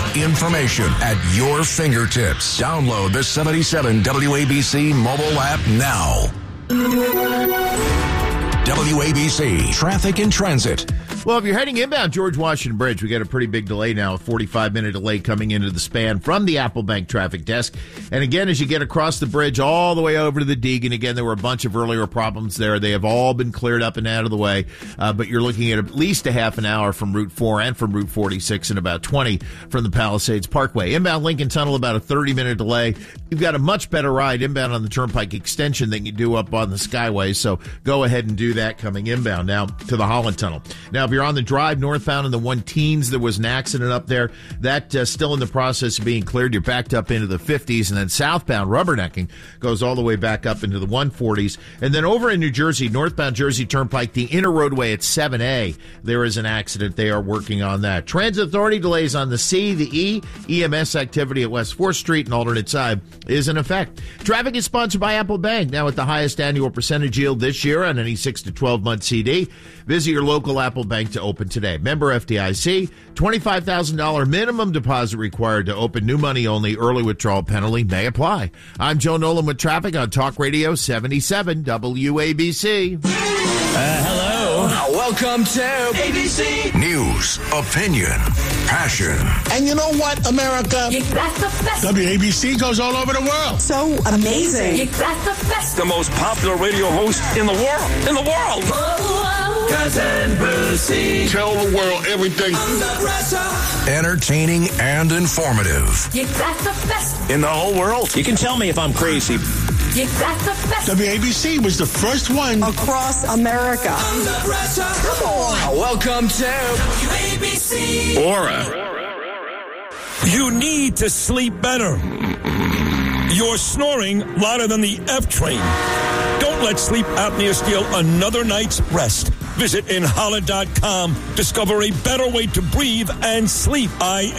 Information at your fingertips. Download the 77 WABC mobile app now. WABC Traffic and Transit. Well, if you're heading inbound George Washington Bridge, we got a pretty big delay now, a 45-minute delay coming into the span from the Apple Bank traffic desk. And again, as you get across the bridge all the way over to the Deegan, again, there were a bunch of earlier problems there. They have all been cleared up and out of the way, but you're looking at least a half an hour from Route 4 and from Route 46 and about 20 from the Palisades Parkway. Inbound Lincoln Tunnel, about a 30-minute delay. You've got a much better ride inbound on the Turnpike extension than you do up on the Skyway, so go ahead and do that coming inbound. Now to the Holland Tunnel. Now, if you're on the drive northbound in the 110s, there was an accident up there. That still in the process of being cleared. You're backed up into the 50s, and then southbound rubbernecking goes all the way back up into the 140s. And then over in New Jersey, northbound Jersey Turnpike, the inner roadway at 7A, there is an accident. They are working on that. Transit Authority delays on the C, the E. EMS activity at West 4th Street and alternate side is in effect. Traffic is sponsored by Apple Bank, now at the highest annual percentage yield this year on any 6 to 12-month CD. Visit your local Apple Bank to open today. Member FDIC, $25,000 minimum deposit required to open. New money only. Early withdrawal penalty may apply. I'm Joe Nolan with traffic on Talk Radio 77 WABC. Hello. Welcome to ABC. News, opinion, passion. And you know what, America? You got the best. WABC goes all over the world. So amazing. You got the best. The most popular radio host in the world. In the world. Cousin Brucey. Tell the world everything. Under pressure. Entertaining and informative. You got the best. In the whole world. You can tell me if I'm crazy. You got the best. WABC was the first one Across America. Under pressure. Come on. Welcome to WABC. Aura. You need to sleep better. You're snoring louder than the F train. Don't let sleep apnea steal another night's rest. Visit inhala.com. Discover a better way to breathe and sleep.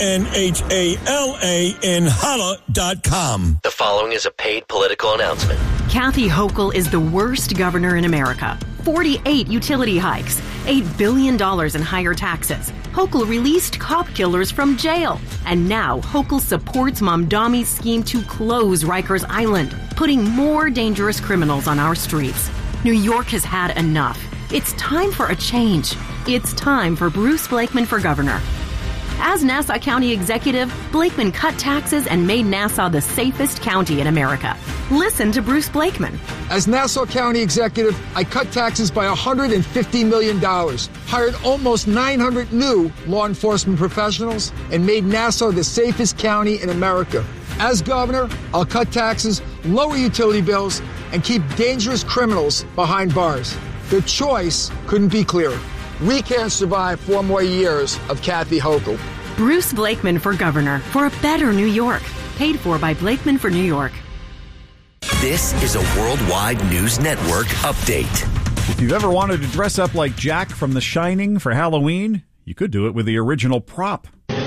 INHALA, inhala.com. The following is a paid political announcement. Kathy Hochul is the worst governor in America. 48 utility hikes, $8 billion in higher taxes. Hochul released cop killers from jail. And now Hochul supports Mamdami's scheme to close Rikers Island, putting more dangerous criminals on our streets. New York has had enough. It's time for a change. It's time for Bruce Blakeman for governor. As Nassau County executive, Blakeman cut taxes and made Nassau the safest county in America. Listen to Bruce Blakeman. As Nassau County executive, I cut taxes by $150 million, hired almost 900 new law enforcement professionals, and made Nassau the safest county in America. As governor, I'll cut taxes, lower utility bills, and keep dangerous criminals behind bars. The choice couldn't be clearer. We can't survive 4 more years of Kathy Hochul. Bruce Blakeman for governor for a better New York. Paid for by Blakeman for New York. This is a Worldwide News Network update. If you've ever wanted to dress up like Jack from The Shining for Halloween, you could do it with the original prop.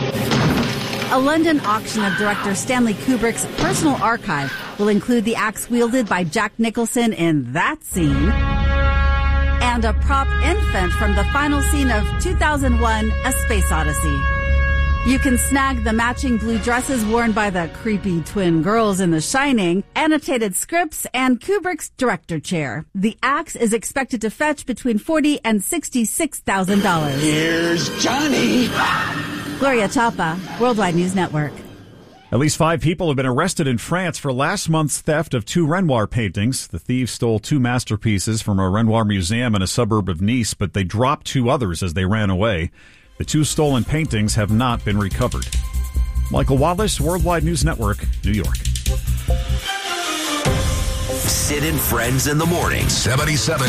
A London auction of director Stanley Kubrick's personal archive will include the axe wielded by Jack Nicholson in that scene and a prop infant from the final scene of 2001, A Space Odyssey. You can snag the matching blue dresses worn by the creepy twin girls in The Shining, annotated scripts, and Kubrick's director chair. The axe is expected to fetch between $40,000 and $66,000. Here's Johnny. Gloria Chapa, Worldwide News Network. At least 5 people have been arrested in France for last month's theft of 2 Renoir paintings. The thieves stole 2 masterpieces from a Renoir museum in a suburb of Nice, but they dropped 2 others as they ran away. The 2 stolen paintings have not been recovered. Michael Wallace, Worldwide News Network, New York. Sid and Friends in the Morning. 77